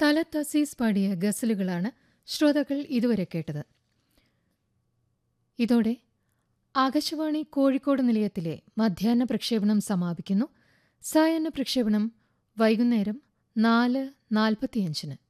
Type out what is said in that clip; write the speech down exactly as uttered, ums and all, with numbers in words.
തലത്ത് അസീസ് പാടിയ ഗസലുകളാണ് ശ്രോതാക്കൾ ഇതുവരെ കേട്ടത്. ഇതോടെ ആകാശവാണി കോഴിക്കോട് നിലയത്തിലെ മധ്യാഹ്ന പ്രക്ഷേപണം സമാപിക്കുന്നു. സായാഹ്ന പ്രക്ഷേപണം വൈകുന്നേരം നാല് നാൽപ്പത്തിയഞ്ചിന്.